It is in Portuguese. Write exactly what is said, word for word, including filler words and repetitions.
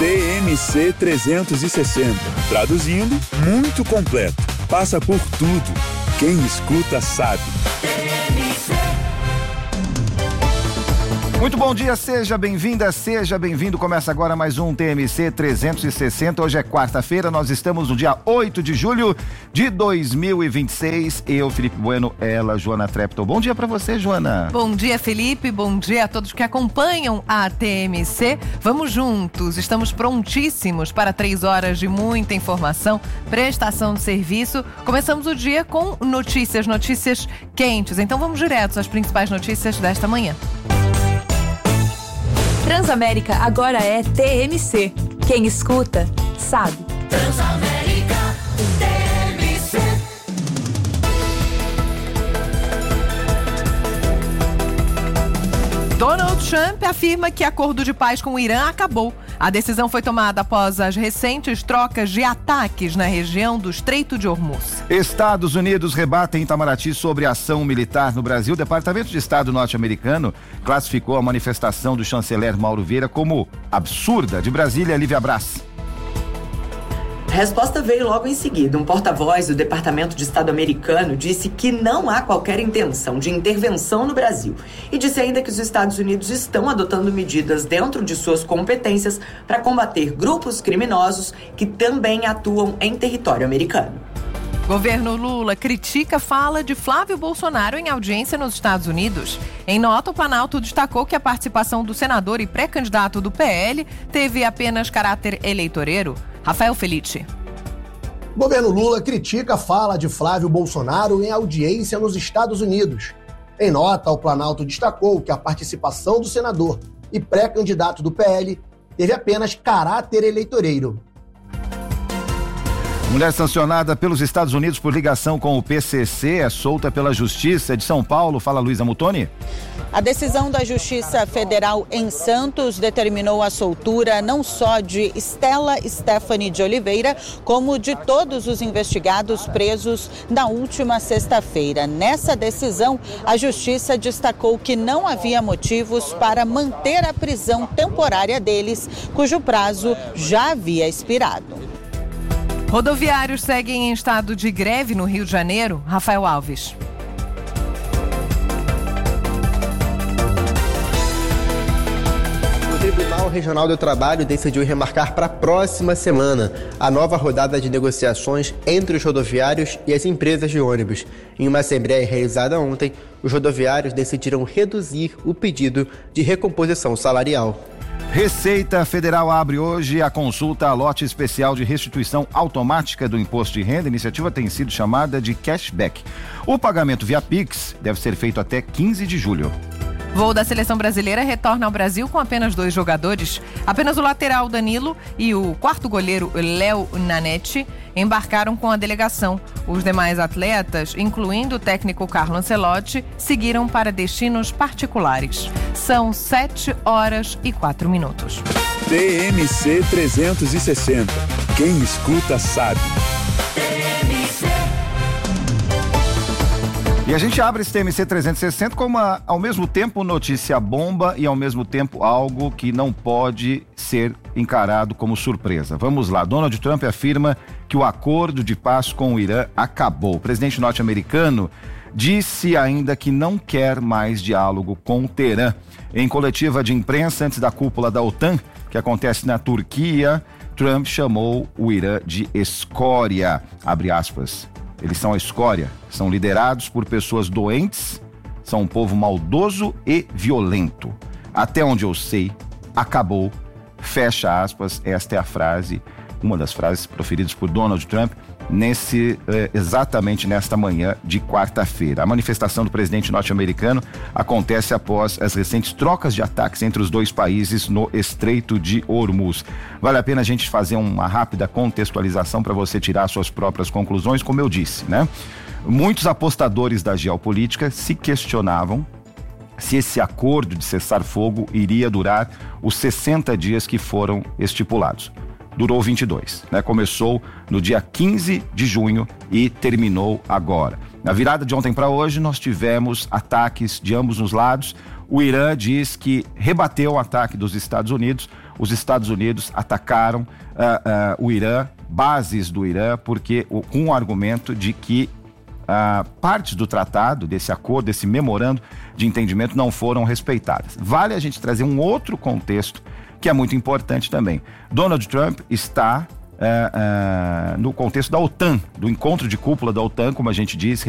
T M C trezentos e sessenta. Traduzindo, muito completo. Passa por tudo. Quem escuta sabe. Muito bom dia, seja bem-vinda, seja bem-vindo. Começa agora mais um T M C trezentos e sessenta. Hoje é quarta-feira, nós estamos no dia oito de julho de dois mil e vinte e seis. Eu, Felipe Bueno, ela, Joana Treptow. Bom dia pra você, Joana. Bom dia, Felipe. Bom dia a todos que acompanham a T M C. Vamos juntos, estamos prontíssimos para três horas de muita informação, prestação de serviço. Começamos o dia com notícias, notícias quentes. Então vamos direto às principais notícias desta manhã. Transamérica agora é T M C. Quem escuta, sabe. Transamérica, T M C. Donald Trump afirma que acordo de paz com o Irã acabou. A decisão foi tomada após as recentes trocas de ataques na região do Estreito de Hormuz. Estados Unidos rebatem em Itamaraty sobre ação militar no Brasil. O Departamento de Estado norte-americano classificou a manifestação do chanceler Mauro Vieira como absurda. De Brasília, Lívia Braz. A resposta veio logo em seguida. Um porta-voz do Departamento de Estado americano disse que não há qualquer intenção de intervenção no Brasil e disse ainda que os Estados Unidos estão adotando medidas dentro de suas competências para combater grupos criminosos que também atuam em território americano. Governo Lula critica a fala de Flávio Bolsonaro em audiência nos Estados Unidos. Em nota, o Planalto destacou que a participação do senador e pré-candidato do P L teve apenas caráter eleitoreiro. Rafael Felice. O governo Lula critica a fala de Flávio Bolsonaro em audiência nos Estados Unidos. Em nota, o Planalto destacou que a participação do senador e pré-candidato do P L teve apenas caráter eleitoreiro. Mulher sancionada pelos Estados Unidos por ligação com o P C C é solta pela Justiça de São Paulo. Fala, Luísa Mutoni. A decisão da Justiça Federal em Santos determinou a soltura não só de Stella Stephanie de Oliveira, como de todos os investigados presos na última sexta-feira. Nessa decisão, a Justiça destacou que não havia motivos para manter a prisão temporária deles, cujo prazo já havia expirado. Rodoviários seguem em estado de greve no Rio de Janeiro. Rafael Alves. O Tribunal Regional do Trabalho decidiu remarcar para a próxima semana a nova rodada de negociações entre os rodoviários e as empresas de ônibus. Em uma assembleia realizada ontem, os rodoviários decidiram reduzir o pedido de recomposição salarial. Receita Federal abre hoje a consulta a lote especial de restituição automática do imposto de renda. A iniciativa tem sido chamada de cashback. O pagamento via Pix deve ser feito até quinze de julho. Voo da seleção brasileira retorna ao Brasil com apenas dois jogadores. Apenas o lateral Danilo e o quarto goleiro Léo Nanete embarcaram com a delegação. Os demais atletas, incluindo o técnico Carlo Ancelotti, seguiram para destinos particulares. São sete horas e quatro minutos. T M C trezentos e sessenta. Quem escuta sabe. E a gente abre esse T M C trezentos e sessenta como uma, ao mesmo tempo notícia bomba e ao mesmo tempo algo que não pode ser encarado como surpresa. Vamos lá, Donald Trump afirma que o acordo de paz com o Irã acabou. O presidente norte-americano disse ainda que não quer mais diálogo com o Teherã. Em coletiva de imprensa antes da cúpula da OTAN, que acontece na Turquia, Trump chamou o Irã de escória, abre aspas. Eles são a escória, são liderados por pessoas doentes, são um povo maldoso e violento. Até onde eu sei, acabou, fecha aspas. Esta é a frase, uma das frases proferidas por Donald Trump nesse, eh, exatamente nesta manhã de quarta-feira. A manifestação do presidente norte-americano acontece após as recentes trocas de ataques entre os dois países no Estreito de Hormuz. Vale a pena a gente fazer uma rápida contextualização para você tirar suas próprias conclusões, como eu disse, né? Muitos apostadores da geopolítica se questionavam se esse acordo de cessar-fogo iria durar os sessenta dias que foram estipulados. Durou vinte e dois, né? Começou no dia quinze de junho e terminou agora. Na virada de ontem para hoje, nós tivemos ataques de ambos os lados. O Irã diz que rebateu o ataque dos Estados Unidos. os Estados Unidos atacaram uh, uh, o Irã, bases do Irã, porque o, com o argumento de que uh, partes do tratado, desse acordo, desse memorando de entendimento não foram respeitadas. Vale a gente trazer um outro contexto que é muito importante também. Donald Trump está uh, uh, no contexto da OTAN, do encontro de cúpula da OTAN, como a gente diz,